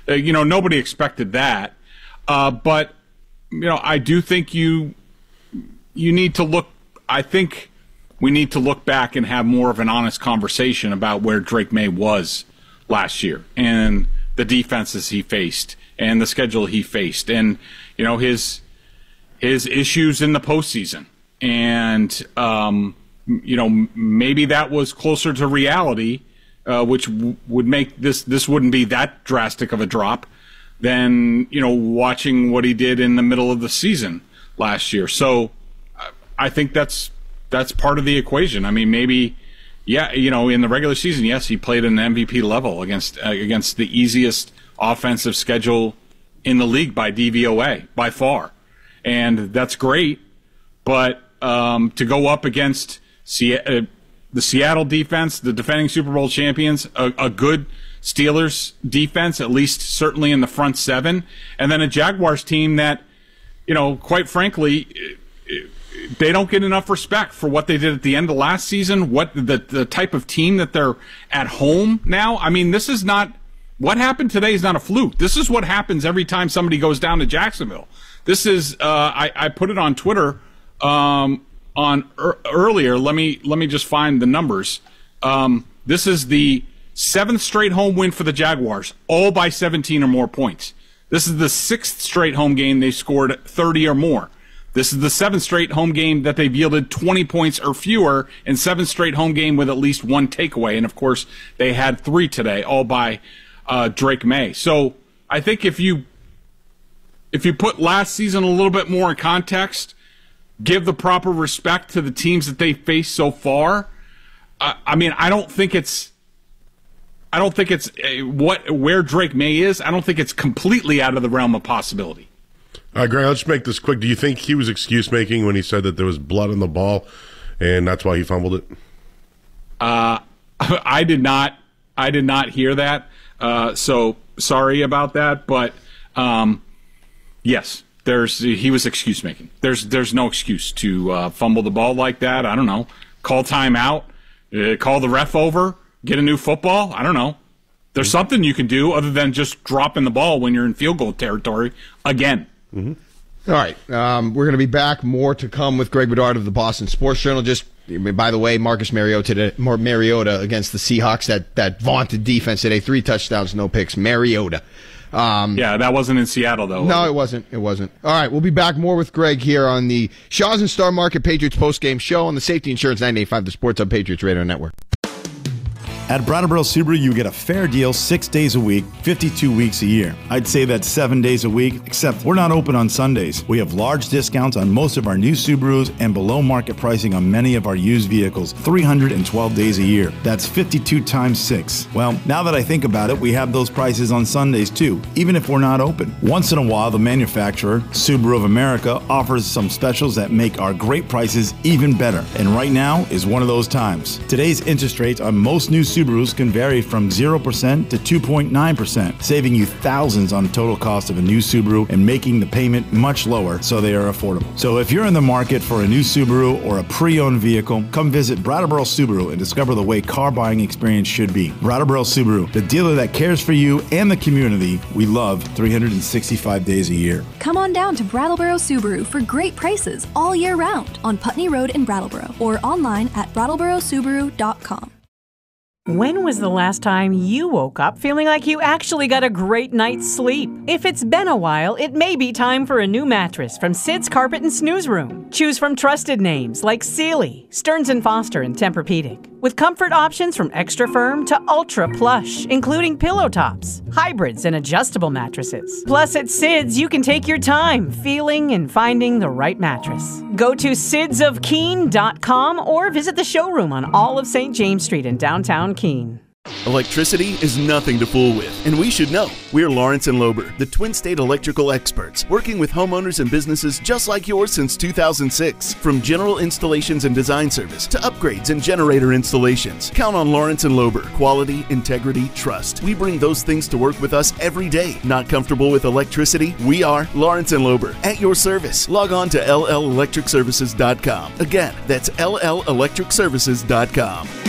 Nobody expected that. But I do think you need to look. I think we need to look back and have more of an honest conversation about where Drake May was last year and the defenses he faced and the schedule he faced and his issues in the postseason. And maybe that was closer to reality, which would make this wouldn't be that drastic of a drop than watching what he did in the middle of the season last year. So I think that's part of the equation. I mean, maybe, in the regular season, yes, he played at an MVP level against the easiest offensive schedule in the league by DVOA, by far. And that's great. But to go up against the Seattle defense, the defending Super Bowl champions, a good Steelers defense, at least certainly in the front seven, and then a Jaguars team that, quite frankly, they don't get enough respect for what they did at the end of last season, what the type of team that they're at home now. I mean, this is not – what happened today is not a fluke. This is what happens every time somebody goes down to Jacksonville. This is I put it on Twitter earlier. Let me just find the numbers. This is the 7th straight home win for the Jaguars, all by 17 or more points. This is the 6th straight home game they scored 30 or more. This is the 7th straight home game that they've yielded 20 points or fewer, and 7th straight home game with at least one takeaway. And, of course, they had 3 today, all by Drake May. So I think if you put last season a little bit more in context, give the proper respect to the teams that they faced so far, I don't think it's where Drake May is. I don't think it's completely out of the realm of possibility. Greg, I'll just make this quick. Do you think he was excuse-making when he said that there was blood on the ball, and that's why he fumbled it? I did not hear that. So sorry about that. But yes, he was excuse-making. There's no excuse to fumble the ball like that. I don't know. Call timeout. Call the ref over. Get a new football. I don't know. There's something you can do other than just dropping the ball when you're in field goal territory again. Mm-hmm. All right. We're going to be back. More to come with Greg Bedard of the Boston Sports Journal. Just, by the way, Marcus Mariota against the Seahawks, that vaunted defense today. 3 touchdowns, no picks. Mariota. That wasn't in Seattle, though. No, it wasn't. All right. We'll be back more with Greg here on the Shaw's and Star Market Patriots postgame show on the Safety Insurance 98.5, the Sports Hub Patriots Radio Network. At Brattleboro Subaru, you get a fair deal 6 days a week, 52 weeks a year. I'd say that's 7 days a week, except we're not open on Sundays. We have large discounts on most of our new Subarus and below market pricing on many of our used vehicles, 312 days a year. That's 52 times 6. Well, now that I think about it, we have those prices on Sundays too, even if we're not open. Once in a while, the manufacturer, Subaru of America, offers some specials that make our great prices even better. And right now is one of those times. Today's interest rates on most new Subarus can vary from 0% to 2.9%, saving you thousands on the total cost of a new Subaru and making the payment much lower so they are affordable. So if you're in the market for a new Subaru or a pre-owned vehicle, come visit Brattleboro Subaru and discover the way car buying experience should be. Brattleboro Subaru, the dealer that cares for you and the community we love 365 days a year. Come on down to Brattleboro Subaru for great prices all year round on Putney Road in Brattleboro or online at BrattleboroSubaru.com. When was the last time you woke up feeling like you actually got a great night's sleep? If it's been a while, it may be time for a new mattress from Sid's Carpet and Snooze Room. Choose from trusted names like Sealy, Stearns & Foster, and Tempur-Pedic. With comfort options from extra firm to ultra plush, including pillow tops, hybrids, and adjustable mattresses. Plus, at Sid's, you can take your time feeling and finding the right mattress. Go to sidsofkeene.com or visit the showroom on all of St. James Street in downtown Keene. Electricity is nothing to fool with, and we should know. We're Lawrence & Lober, the Twin State electrical experts, working with homeowners and businesses just like yours since 2006. From general installations and design service to upgrades and generator installations, count on Lawrence & Lober. Quality, integrity, trust. We bring those things to work with us every day. Not comfortable with electricity? We are Lawrence & Lober, at your service. Log on to LLElectricServices.com. Again, that's LLElectricServices.com.